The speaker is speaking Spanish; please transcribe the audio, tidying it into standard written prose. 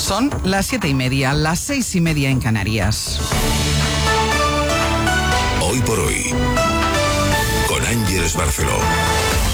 Son las 7:30, las 6:30 en Canarias. Hoy por hoy, con Ángeles Barceló.